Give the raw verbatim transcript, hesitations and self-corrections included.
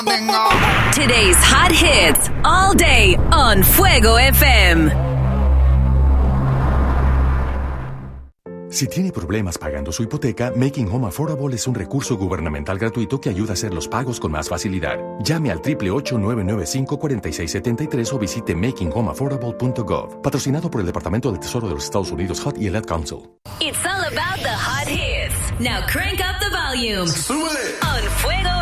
Today's hot hits all day on Fuego F M. Si tiene problemas pagando su hipoteca, Making Home Affordable es un recurso gubernamental gratuito que ayuda a hacer los pagos con más facilidad. Llame al ocho ocho ocho, nueve nueve cinco, cuatro seis siete tres o visite making home affordable punto gov. Patrocinado por el Departamento del Tesoro de los Estados Unidos, H U D y el Ad Council. It's all about the hot hits. Now crank up the volume. ¡Súbele! On Fuego